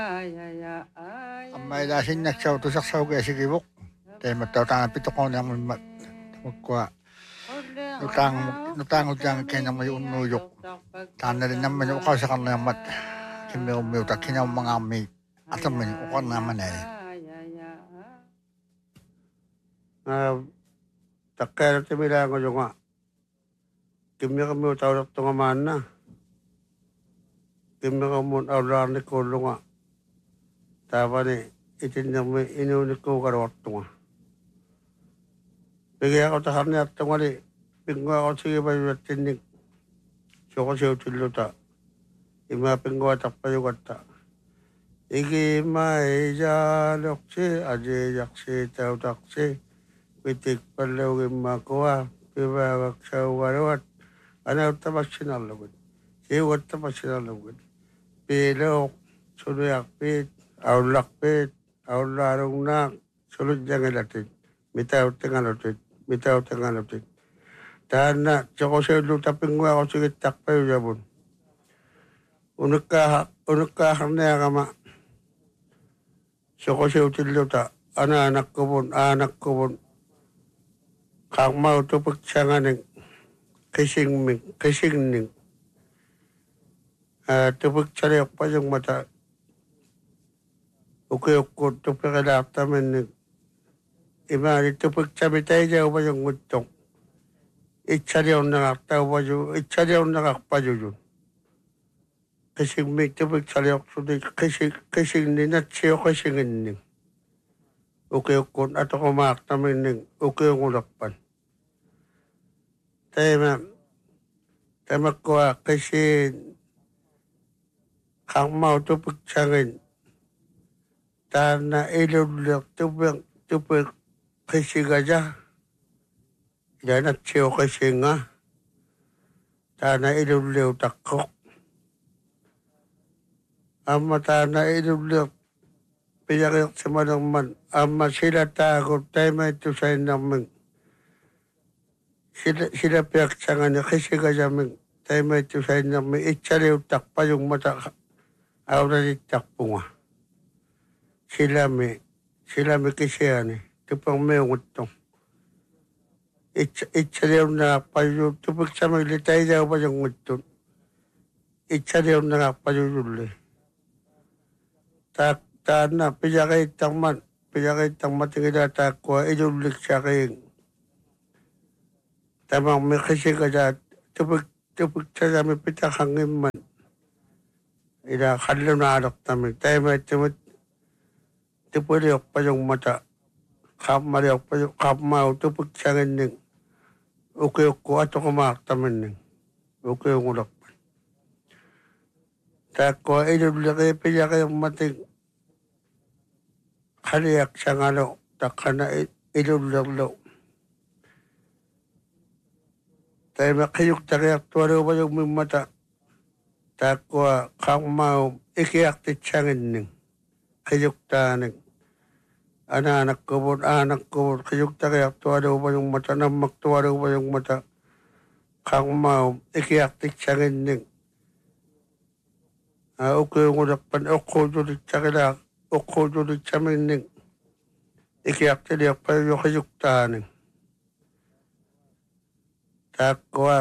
Amma ila sinnaksaw kesikibuk. Temattautana pitoqooniaq mimmat mukkua nutang jang may unuyuk. Taannalinnammani uqausaqarniammat kimmiummiuta kinaummagaammi atammani uqarnaamanai. Takkayana timilaango junga kimmiqammiu taulaqtunga maanna kimmiqammun aulaarnikkuullunga taavani itinnermi inuunikkuugaluartunga pigiaqutaqarniartungali pinguaqutigipajuattinnik soqosiutilluta ima pinguatarpajugatta igima ijaaluqsi ajijaqsi tautaqsi pitik palluugimmakua pivaavaksaugaluat anauttamassinarlugut siugattamassinarlugut piiluuq suluiarpiit aullaqpiit aullaalugnaaq sulutjangilatit mitautangalutit taanna soqosiulluta pinguaqutigittaqpajujavun unukkaaharniaqama soqosiutilluta aanakkovun qaarmautupiksanganing qisingning tupiksaliorpajungmata ukiukkut tupiqilaartaminnik imaani tupiksamitaijaupajuнгuttoq itsaliornaqarpajujun qisingmik tupiksaliorsutik qisingninatsioqisinginning ukiukkut atoqumaartaminnik ukiungulerpan tamakkua qisiin qarmautupiksaangin taanna ilulleq tupik qisigaja ilanatsioqisinga taanna ilulliutaqqoq amma taanna ilulleq piyariqsimalerman amma silataagut taimaittusainnarmik silapiaqsangani qisigajamik taimaittusainnarmik itsaliuttarpajungmata aulalittarpunga silami kisiani tupermiungutto itsaliunnaqarpaju tupiksamikli taijaupajunguttut itsaliunnaqarpajujulli taanna piyaqittarmatingila taakkua ilulliksaqiing tamarmi qisigajaat tupiksasami pitaqangimman ila qallunaalertamik taimaittumut tupiliorpajungmata qaarmau tupiksanginnik ukiukku atoqumaartaminnik ukiungulerpan taakkua ilulliqi piyaqiormatik qaliaqsangalu taqqana ilullerlu taima qiyuqtariartualuupajugmimmata taakkua qaarmau ikiartitsanginnik qiyuqtaanik aanakkovut qiyuqtariartualuupajugmata nammaktualuupajugmata qaarmau ikiartitsanginnik ukiungulerpan uqquutulitsaminnik ikiartiliorpaju qiyuqtaanik taakkua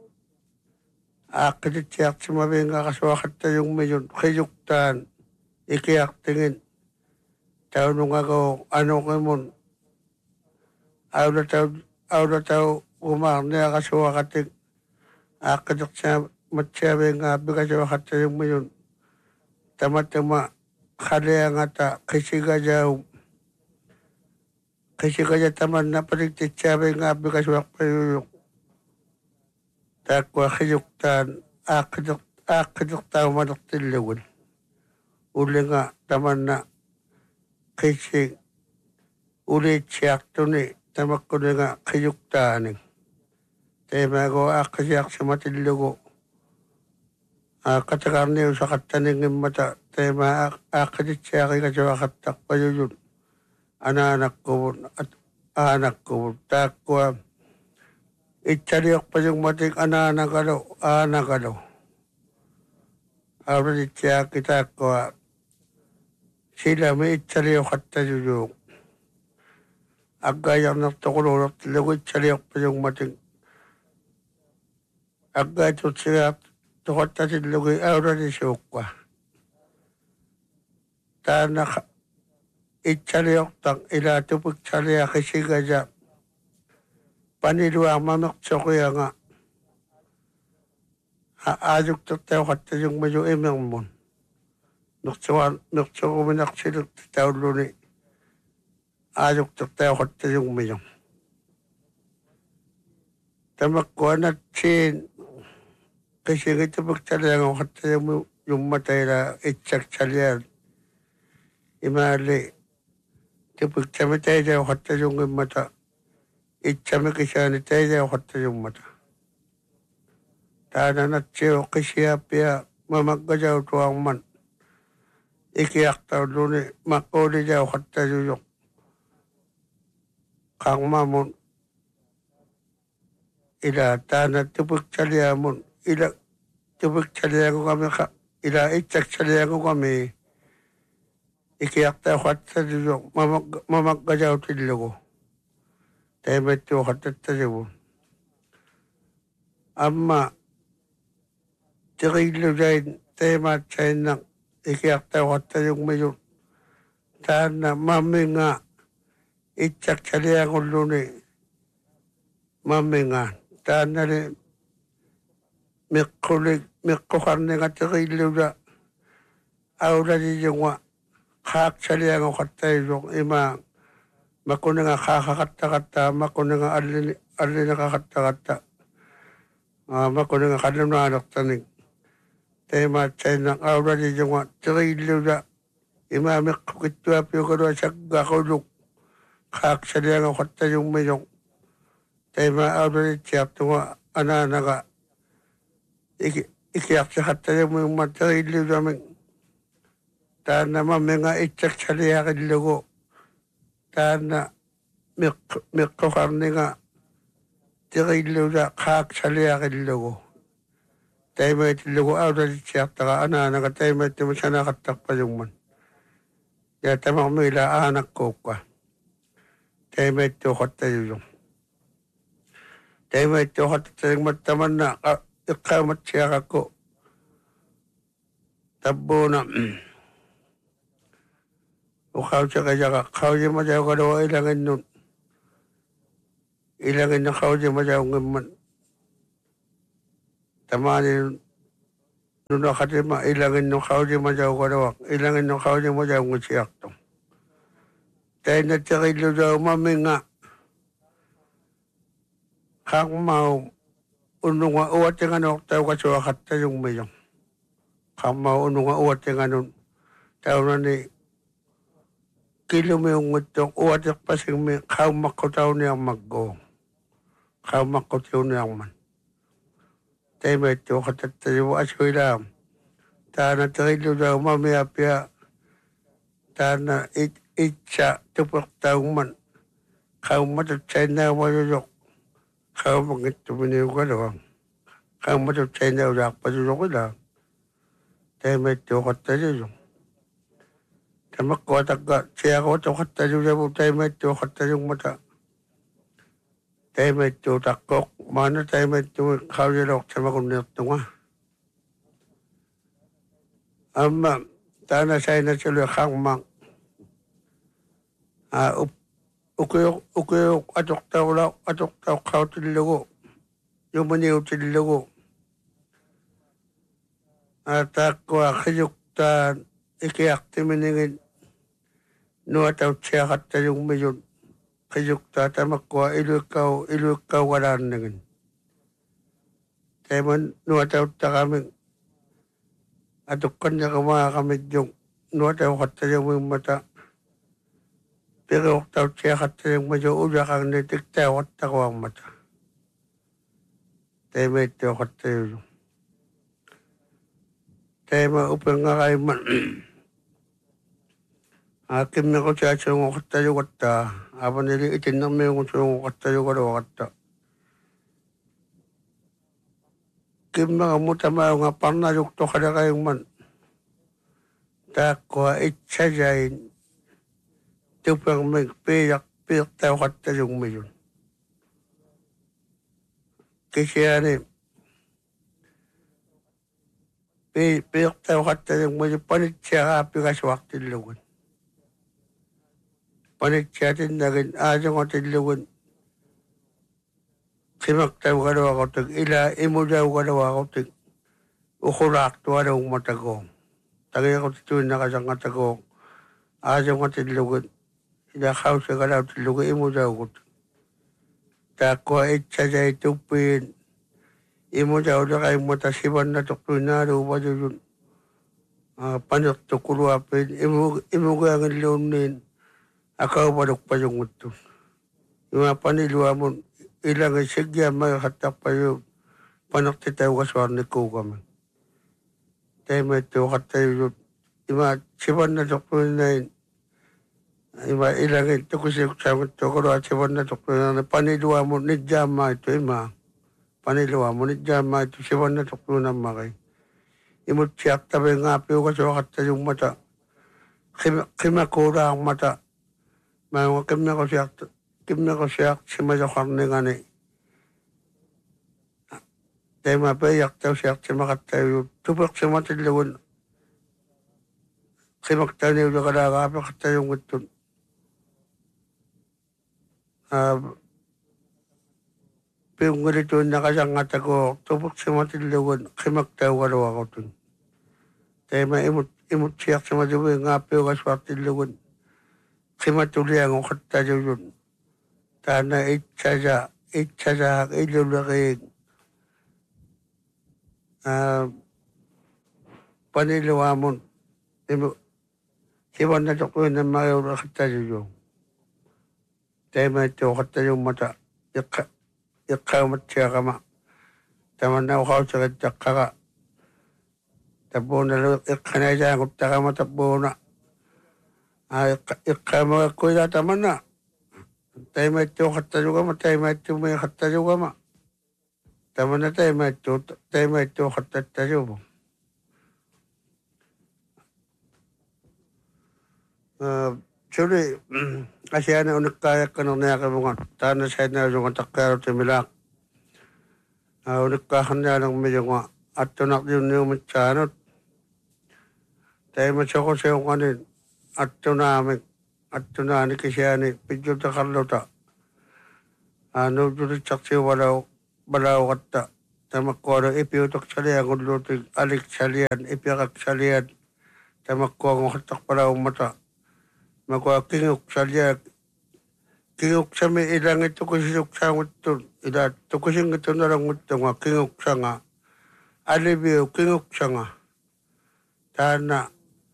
aaqqititsiartimaviingaqasuaqattajungmijut qiyuqtaan ikiartingin taunungago anuqimun aulatau umaarniaqasuaqatik aaqqitiqsimatsiaviingaapikasuaqattajungmijut tamatuma qaliangata qisigaja tamanna paliktitsiaviingaapikasuaqpajuyuq taakkua qiyuqtaan aaqqitiqtaumalertillugun ullinga tamanna qising uliitsiartuni tamakkuninga qiyuqtaanik taimago aaqqisiaqsimatillugu qatakarniusaqattaningimmata taima aaqqititsiaqigasuaqattaqpajujut aanakkovut taakkua itsaliorpajugmatik aanagalu aulalitsiaakki taakkua sila may itsaliyo kattajujuk. Agay ang nagtukulurot, lago itsaliyo pa yung mating. Agay tutsiya, tukattasin lago aura ni siyukwa. Tana itsaliyo tang ila tupik tsaliya kisigaja. Paniluwa mamaktsukya nga. Ajuk tayo kattajung mayo emang mon. Nuksuwa minaksiluk tayo luni. Ajuk tayo kattajung mayo. Tamakkuha na tsin. Kasi ito pagtsaliya nga kattajung yung matay na itsak tsaliya. Imali. Ito pagtsamitay tayo kattajung yung mata. Itchame kisani tayo kattajung mata. Tana na tsiyo kisiapia mamaggajaw tuwang man. Ikiyak tao luni makuli jaw kattajuyok. Kang mamon. Ila tana tupik tsaliya mon. Ila tupik tsaliya ko kami ila itsak tsaliya ko kami. Ikiyak tao kattajuyok mamaggajaw tilugo. Tayo may tiyo kattajuyok. Amma tigilo dyan, tema dyan na ikiyakta yung mayo. Tana, mami nga, itsak saliya ko luni. Mami nga, tana rin, mikkuhan nga tigilo dyan. Aura di yung nga, kak saliya ko yung ima. Makuna nga kakakatta-katta, makuna nga alin na kakatta-katta. Makuna nga kalam na anak tanig. Tema dyan ng aura di yung nga, tigilo dyan. Imamik ko kitwa piyo ko doon sa gakulok. Kakasaliya nga kata yung mayong. Tema aura di siya ito nga, anana ka. Ikiyak sa kata yung mayong matigilo dyan. Tana mami nga itsak saliya kilugo. Tana mikko karni nga. Tigilo dyan, kakasaliya kilugo. Tayo may tilugo aura di siya taka anana ka. Tayo may timo siya nakatakpa yung man. Kaya tamang mila anak ko ka. Tayo may tukot tayo yung. Tayo may tukot tayo yung mataman na ikamat siya kako. Tabo na. Ukaw siya kaya ka. Kaw siya masayaw ka daw ilangin nun. Ilangin na kaw siya masayaw ngayon. Tamanin nung nakatima, ilangin nung kaw siya masayaw ka daw. Ilangin nung kaw siya masayaw ng siyak to. Tayo na tigilo daw mami nga. Kang mau unong nga uwat yung ano tayo kasuwakat tayo yung mayong. Kang mau unong nga uwat yung ano tayo na ni kilo mo yung itong uwat yung pasing may kaw makutaw niyang maggo. Kaw makutaw niyang man. Tayo may ito katatayo asoy lang. Tayo na tigilo daw mami apya. Tayo na itsa tupak tayo man. Kaw matatsay na mayuyok. Kaw magito miniyo ka daw. Kaw matatsay na uyak pasuyok ko lang. Tayo may ito katatayo yung. Tamak ko taga siya ko ito katatayo yung tayo may ito katatayo yung mata. Tayo may ito takok. Mana tayo may ito kaw yung sama kong nito nga. Ama, tayo na sa'yo na sila kang mang. Ukuyok atok tao kaw tilugo. Yung maniw tilugo. At ako kayuktan ikiakti miningin. Nuwa tao siya kata yung mayon. Kayukta tamak ko ilukaw wala nangin. Tayo man nuwa tao ta kami. Atok kanya kama kami yung nuwa tao kata yung mata. Pero tao siya kata yung mayon uya kang nitik tayo kata ko ang mata. Tayo may tayo kata yung. Tayo maupang nga kayo man. Akim na ko siya yung kata yung kata. Apa nili itin na may yung kata yung kata. Kim mga mutama yung parna yung to kada kayong man. taakkoa itsajain tupang magpiyak tayo katta yung mayon. Kasi ani piyak tayo katta yung mayon panit siya kapi kaswak tilugan. Panit siya tinagin aja ko tilugan. Simak tayo kalawa ko tag ila imo daw kalawa ko tag ukurak tuwa daw matagong. Tagay ako tituin na kasang katagong. Aja ko tilugan. Ila kaw siya kalaw tilugan imo daw ko. Tako itsa siya itupin. Imo daw na kayo matasiban na tukloy na rupa yun. Panak tukulu apin. Imo kaya ng lunin. Akaw padok pa yung ito. Yung paniluwa mo. Ilang isigya magkatak pa yung panak titaw kaswar ni ko kami. Tayo may ito katayo yun. Ima siban na tukloy na yun. Ima ilang ito kasi sagot ito ko at siban na tukloy na paniluwa mo ni Jama ito ima. Paniluwa mo ni Jama ito siban na tukloy na makay. Imut siyak tabi nga piyo kasi wakata yung mata. Kimakura ang mata. Mga kimya ko siyak simadyo karne nga ni. Tayo mapayak tayo siyak simakatayo yun. Tupak simatilawan. Kimaktayo niyo yung kalagapi katayo yung ito. Piyong ganito nakasang ko, tupak simatilawan. Kimaktayo kalawa ko ito. Tayo maimut siyak simadyo nga piyo kaswatilawan. Kimatuloy ang katayo yun. Tana itsaja ilulaki. Panilawa mo. Siwan na tukoy na mayroon katayo yun. Tayo may ito katayo mata. Ikaw matya ka ma. Tama na ukaw sa katyak ka. Tabo na lang ikanaya kung taka matabo na. Ikaw mga kuya tama na. Tayo may ito katayo ka ma. Tayo may ito may katayo ka ma. Tama na tayo may ito katayo mo. Suri, kasi ano unik kaya ka nung nakamungan. Tana sa na yung takaro timilak. Unik kahan na lang medyo nga. At tunak yun yung matsanot. Tayo masyoko sa yung kanin. At tunamik. At tunani kasi ani. Pidyo ta karlota. Ano dito saksi balaw kata. Tamakko ipiutok saliyan kung lutig alik saliyan. Ipiakak saliyan. Tamakko ang katak pala mata. Magwa kingok saliyan. Kingok sa may ilang ito kasi sa ito. Ito kasi ito na lang ito nga. Kingok sa nga. Alibiyo, kingok sa nga. Tana.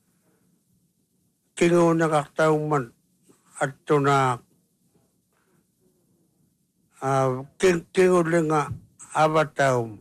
Kingo na kaktaong man. At ito na. Kingo lang nga. Abataw.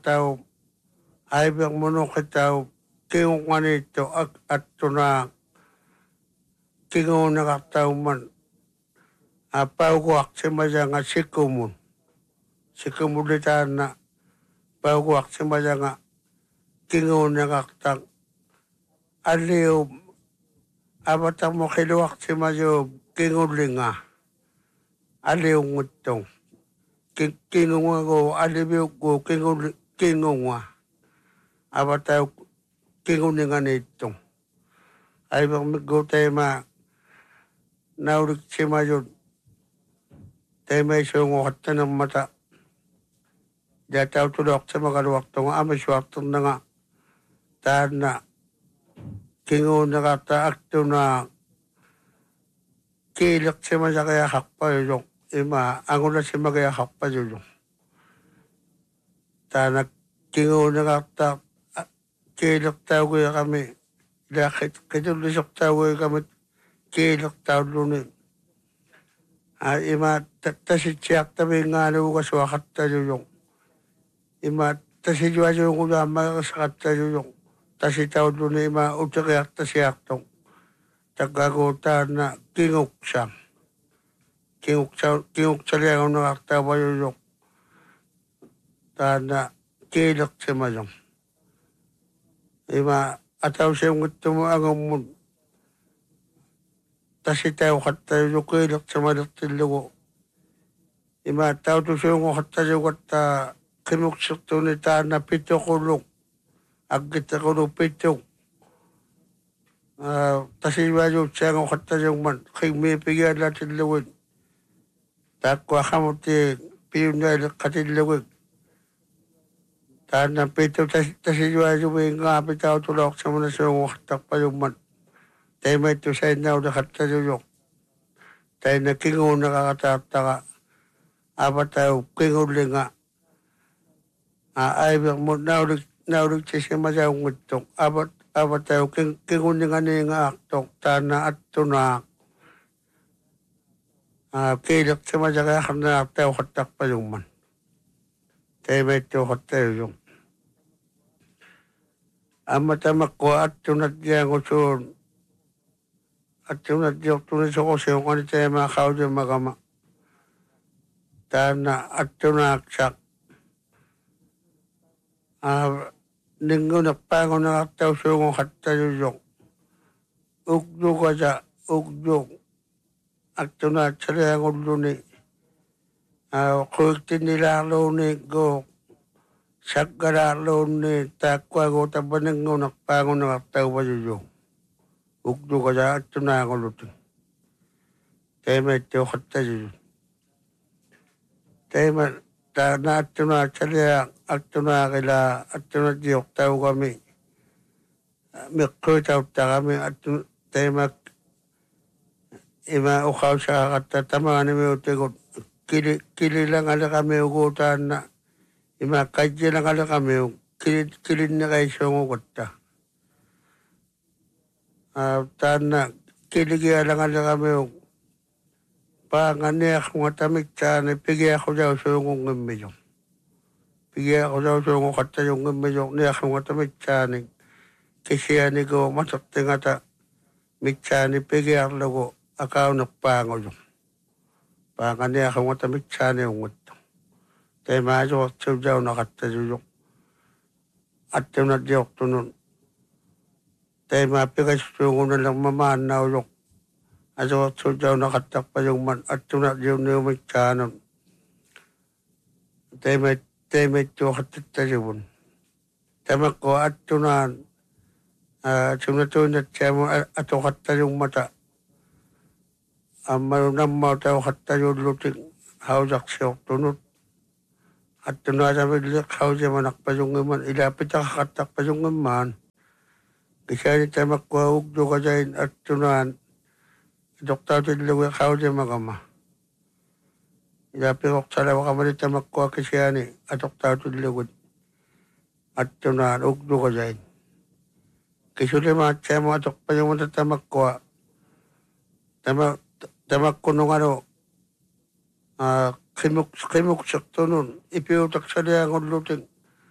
Ay bang mono kitaw. Kingo nga nito. At ito na. Kingo na kaktaong man. Paukuak si Maja nga sikumun. Sikumun dita na. Paukuak si Maja nga. Kingo na kaktaong. Aliw. Abatang mo kiluwak si Maja. Kingo linga. Aliw ngutong. Kingo nga ko. Aliw ko. Kingo nga. Abataw. Kingo linga nitong. Ay bang magutay ma. Naulik si Maja. Tayo may sungukat na ng mata. Dataw tulok sa magaluwak ito nga. Amaswak na nga. Tahan na. Kingo na kata akto na. Kilak si Maja kaya hakpa yun. Ima, ang una si Maja kaya hakpa yun. Tahan na. Kingo na kata. Kilak tao kaya kami. Kitulisok tao kaya kami. Kilak tao lunin. Ima tasitsyak tabi nga lugas wakat tayo yung. Ima tasitsyak yung ulama kasakat tayo yung. Tasitaw doon na ima utsakiyak tasyak tong. Tagagutan na kinguksang. Kinguksang liang ang nakaktawa yung. Tahan na kilak si Majong. Ima ataw siya gusto mo ang mo tasitaw katta yukilak sa malatilugo. Ima taw to siya mo katta yukata kinuksok to ni na pito kulong. Agit ako no pito. Tasiwa yung siya mo katta yung man. Kaya may pigyan natin luwin. Takwa ka mo ti piyo na katilawin. Tana pito tasiwa yung may nga pitaw tulok sa mga siya mo katta pa yung man. Tayo may ito sa inaw na katta yung. Tayo na kingo nakakataka. Aba tayo kingo linga. Ay mo naulig siya masyawang itong. Aba tayo kingo linga nga aktok. Tana at tunak. Kilak siya masyawang na tayo katak pa yung man. Tayo may ito katta yung. Ama tamak ko at tunat niya ko soon. At tunat niya tunat ko siya kung ano tayo makakaw dyan magama. Tana at tunak siya. Ninggo nakpango nakataw siya kung katta yung. Ugdo ka siya, ugdo. At tunak siya ang ulo ni. Kuliktin nila alo ni go. Sakara alo ni takwa go tabanang nakpango nakataw pa yung. Ugdo ka siya at tunak ang ulo ni. Kaya may ito katta yung. Kaya may na at tunak siya at tunak kila at tunak yung tayo kami. Mikro tayo kami at tayo mag ima ukaw sa katatama ni may utikot. Kili lang ala kami ugutan na ima kaji lang ala kami kilin na kayo siyang ugutan. Tana kiligya lang ala kami panganiyak mga tamik sana pigya ko daw sa yung ngimiyong. Pigya ko daw sa yung kata yung ngimiyong niyak mga tamik sana kasi ani ko masakting ata mitsani pigya ko akaw nakpango yung. Panganiyak mga tamik sana yung ito. Kaya maso waksaw daw nakata yung. At yung nadiyok to nun. Kaya mapikas yung lang mamanaw yung. Aso waksaw daw nakatak pa yung man. At yung nadiyok na yung mitsana. Kaya may ito katita yung. Kaya ko at yung na sunat-sunat siya mo ato kata yung mata. Marunang mo tayo kata yung luting hawak siya tunod. At yung nasa milik hawak manak pa yung iman. Ilapit ang kakatak pa yung iman. Kasi hindi tayo makuhawag doon ka dyan at yung na doktor tinilawin hawak magama. Ilapit ako sa lawa ka man tayo makuha kasi yan at doktor tinilawin. At yung na ugdo ka dyan. Kasi lima siya mo atok pa yung tamak ko. Tamak ko nung ano, kimuk sakto nun. Ipiutak sa liang luting.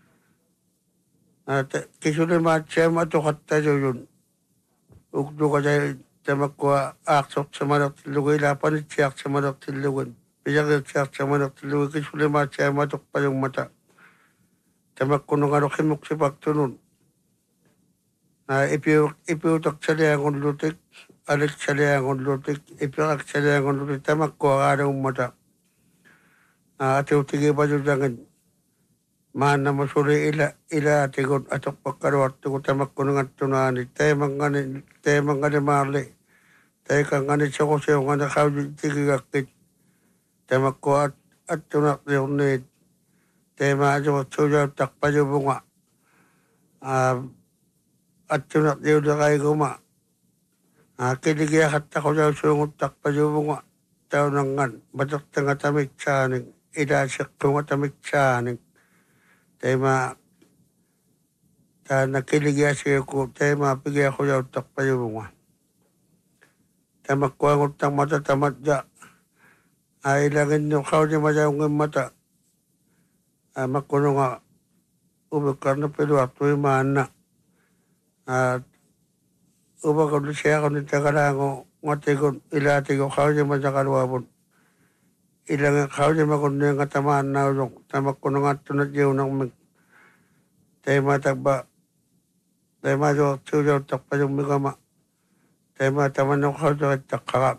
Kasi lima siya mo atok at tayo yun. Ugdo ka dyan, tamak ko aksok sa manak tilugay. Lapan siyak sa manak tilugay. Piyak siyak sa manak tilugay. Kasi lima siya mo atok pa yung mata. Tamak ko nung ano, kimuk si Pakto nun. Ipiutak sa liang lutik, alit sa liang lutik, ipiutak sa liang lutik, tamak ko ang mata. At yung tigi pa yung dangin, mahan na masuri ila atigon atok pagkaruat ko tamak ko ng atunani, tayo mga marli, tayo kang ganit sa kusya yung anak kao yung tigi kakit, tamak ko at tunak yung need, tayo mga suyaw takpa yung bunga. At yung nakdiyo na kayo guma. Kinigiyakat ako daw sungot takpa yung mga tao ng ngan. Batak na tamik saning. Ilasak ko nga tamik saning. Tayo nakiligiya siya ko. Tayo mapigay ako daw takpa yung mga. Tayo makuha ng mata tamat dya. Ilagin yung kao niya masyawang ng mata. Makuno nga. Ubikar na pero ato yung mana. Ubag ko siya ko nita ka lang ko ngati ko ilati ko kao siya masyakalwabon. Ilang kao siya makuno yung katamaan na yung tamak ko nung ato na diyo nang tayo matagba tema jo tujo tak pa yung migama tema taman no kau jo tak kaka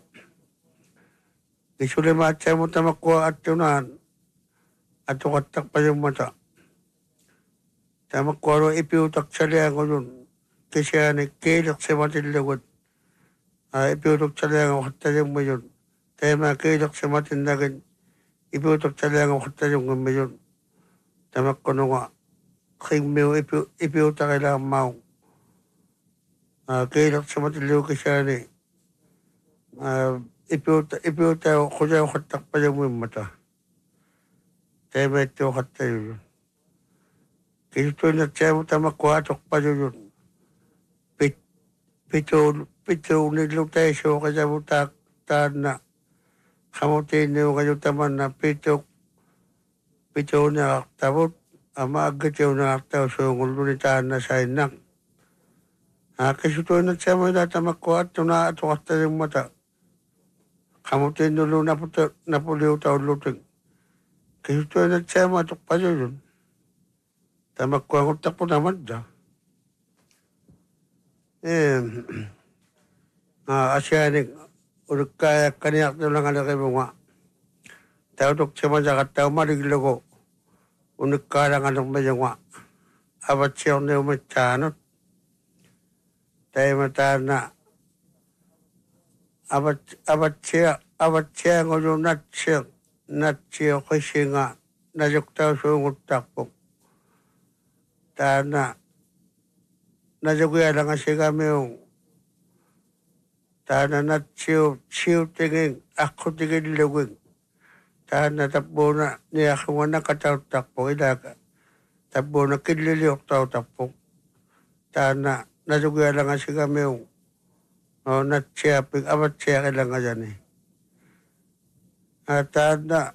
isuli macam mo tamakwa at tunan at tak pa yung mata tamakwa ro ipiutak saliang ko yun kasi ani kilak sa matilagod ipiutak saliang ko hatta yung mayon tema kilak sa matindagin ipiutak saliang ko hatta yung mayon tamakwa no nga kimmew ipiutak kailangan mau kilak sa matilagod kasi ani ipiutak ko dyan hatak pa yung mata tema ito hatta yun kasi ito na siya mo tamakwa atok pa yun pito nilutay siya kaya mo taan na kamutin niyo kayo taman na pito na tabot maagat yung nakaktaw so ngulunitaan na sa inak kasi ito na siya mo tamakwa at na atok hasta yung mata kamutin nulo na puliw taon luting kasi ito na siya mo atok pa yun tamakwa ko tapo naman da asyanik udah kaya kaniak tulang ada kayak bunga tahu dok cuma jaga tahu mari logo unik kadang ada bunga abat siang ni umat canut tahu mata na abat siang udah nat siang kesinga najuk tahu sungut takpok tahu najukuya lang kasi kami yung tahan na siyo tingin, ako tingin lugin. Tahan na tapo na, niya ako nga nakataw-takpo, tapo na kinliliyok taw-takpo. Tahan na, najukuya lang kasi kami yung natsiyaping, amat siya lang nga dyan eh. Tahan na,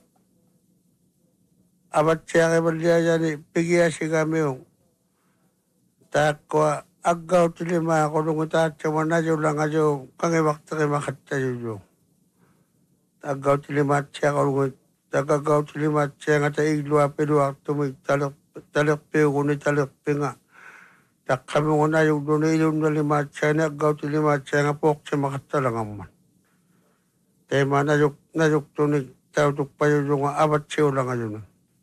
amat siya kaya dyan eh, pigya si kami yung takwa, agaw tilima ako nung itatsama na yun lang ayo kangiwak takimakat tayo yun. Agaw tilima siya ako nung tagagaw tilima siya nga tayo igluwa piluwak tumig talakpi ko ni talakpi nga. Tak kami ko na yung doon ilong na lima siya na agaw tilima siya nga pok siya makatalang man. Tayo man najuk tunig tayo tukpa yun yung abat siya lang ayo na.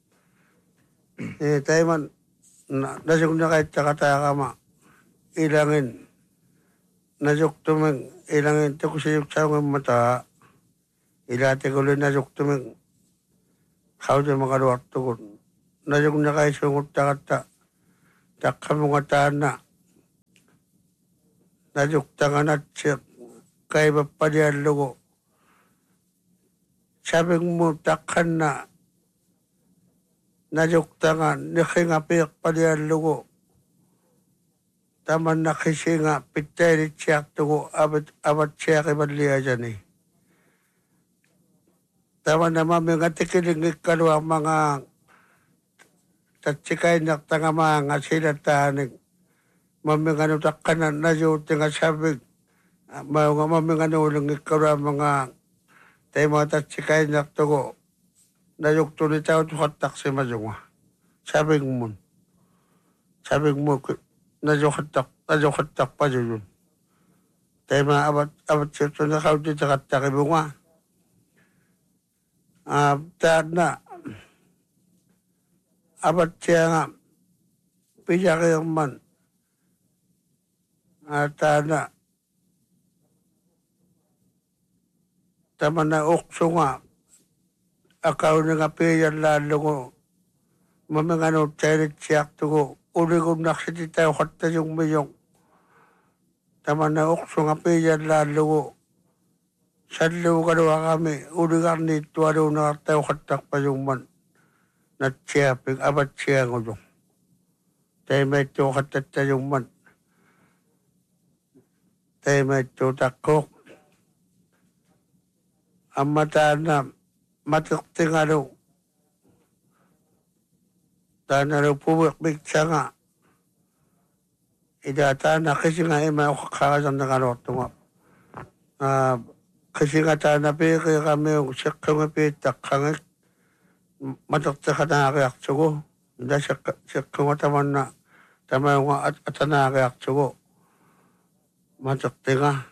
Tayo man najuk na kahit takataya ka ma. Ilangin najuk tumeng ilangin to kasi yung sawang mata ilate ko rin najuk tumeng kau din makaluwak tukon najuk na kayo sungot takata takka mga taan na najuk tangan at siya kayo mapadiyan lugo sabing mo takkan na najuk tangan nakingapiyak padiyan lugo taman na kasi nga pitay ni Tiyak tuko abat siya kay Madliya dyan eh. Taman na mami nga tikiling ikaluwa mga tatsikay na tanga mga sila tanig. Mami nga nutakanan na yun nga sabig. Mami nga nulang ikaluwa mga tayo mga tatsikay na tuko na yung tunitaw tukatak si Majunga. Sabig mo. Najukatak pa yun. Tayo mga abat siya ito na kau dito katak ibunga. Tahan na. Abat siya nga. Pija kayong man. Tahan na. Taman na ukso nga. Akaw na nga piyan lalo ko. Mamangano tayo siyak to ko. Uli kong naksiti tayo kata yung mayong. Taman na ukso nga piyan lalo ko. Sanlo ka nawa kami. Uli ka nito ano na tayo katak pa yung man. Natsiyaping abat siya ko yung. Tayo may ito katat tayo yung man. Tayo may ito takok. Ang mata na matikting ano. Tana rin puwik siya nga. Idata na kasi nga may kakasang na kaloto nga. Kasi nga tana piki kami yung siya nga pitak kangit. Matakta ka na reaksyo ko. Hindi siya nga taman na tama nga at nareak sugo mataktinga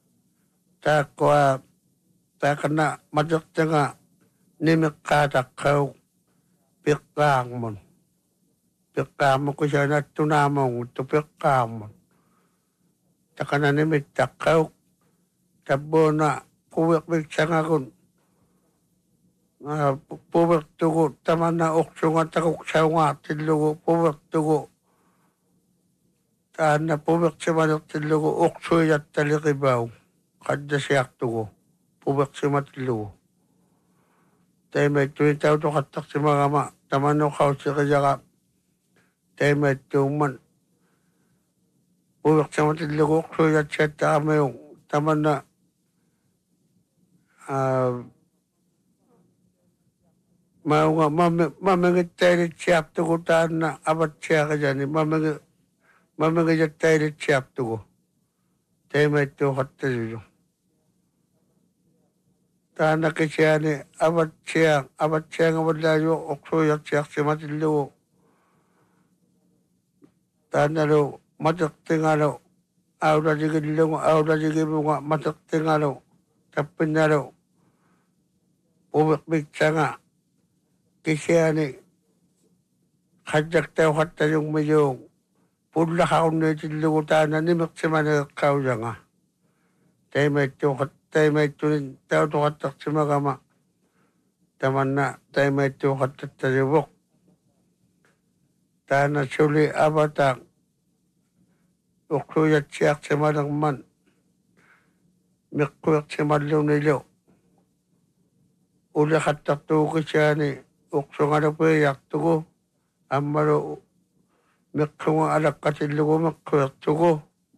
takwa takana mataktinga nimikkatakkaw pikkaangmon pikkaamon ko siya na tunamong ito pikkaamon takana nimittakkaw tabo na puwik siya nga kun puwik tugo taman na uksunga takok siya nga tilugo puwik tugo na puwik siya manok tilugo uksoy at talikibaw kada siyak tugo puwik siya matilugo tayo may tuwing tao to katak si mga ma taman no kaw siya kaya ka tayo may tuman puwik siya matilugo uksoy at siya tama yung taman na mamangit tayo siyak tugo taan na abat siya ka dyan mamangit tayo siyak tugo tayo may tuwing katak siya Tana kisya ni abat siya nga wala yung oksoyak siya si matilugo. Tana lo, matakti nga lo, awla digin mo nga, matakti nga lo, tapin na lo, umikmik siya nga, kisya ni, kadyak tayo kata yung mayong, pula ka kung nitilugo tana, nimik si manakaw siya nga. Tayo may tukat, tayo may tunin, tayo tukatak si magama. Taman na, tayo may tukatak talibok. Tayo na suli abatang, ukluyat siyak si malangman. Mikkuyak si malunilo. Uli katak tuko siya ni, uksong ano po yak tuko. Amaro, mikkung alak katilugo, mikkuyak tuko.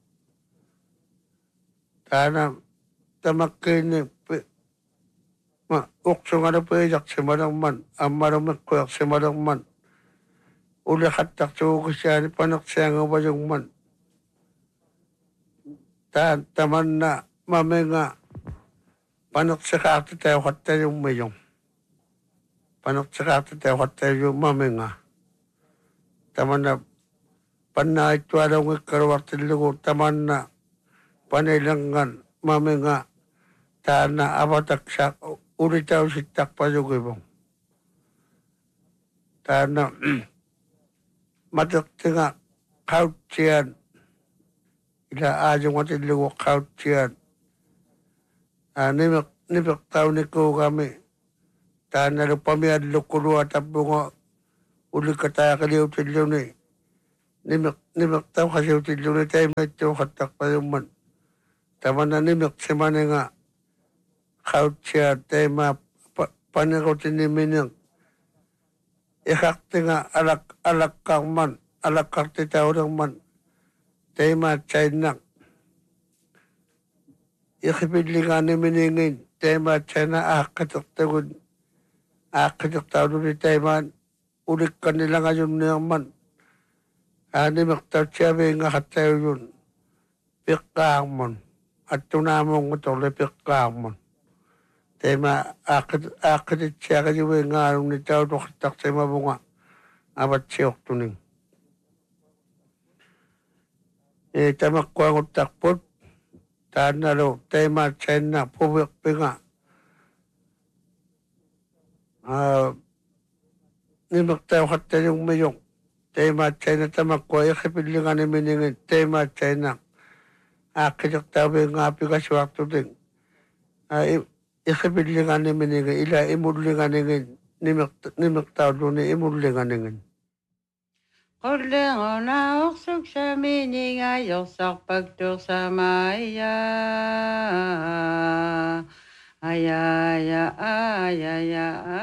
Tayo na, tamakin uksong ano po yak si malangman. Amaro mikkuyak si malangman. Uli katak tuko siya ni, panak siya nga wajong man. Taman na maminga panak sa kata tayo kata yung mayong. Panak sa kata tayo kata yung maminga. Taman na panay tuwala ng ikarawat lugo. Taman na panilangan maminga. Taan na abatak siya. Ulit tayo sitak pa yung ibong. Taan na matakti nga kautsiyan. Ila ajong atin lugo kautsiyan. Nibak tao ni ko kami. Taan na lupami at lukulu at abunga. Uli ka tayo kaliw tilyo ni. Nibak tao kasi tilyo ni tayo may tiyo katak pa yung man. Tama na nibak si mani nga. Kautsiyan tayo panikotin ni minang. Ikakti nga alak kang man. Alak kakti tao ng man. Tayo matsayin na. Ikipilingan ni miningin. Tayo matsayin na akatak-tagod. Akatak-tagod ni tayo man. Ulit ka nila ngayon niya man. Ani magtatsiyabi nga katayo yun. Pikkaang man. At tunamong ito ulit pikkaang man. Tayo maakatit siya kayo nga ni tayo tukatak sa mabunga. Abat siyok tuning. Tamak ko ang utakpot. Taan na lo, tayo matsayin na, pubikpi nga. Nimak tayo kata yung mayong. Tayo matsayin na tamak ko, ikipilingan ni miningin, tayo matsayin na. Akitak tayo nga api kaswakto din. Ikipilingan ni miningin, ila imulingan ningin, nimak tayo doon imulingan ningin. Korlengo na oksok sa mininga yosak pagtuk sa maya. Ayaya ayaya.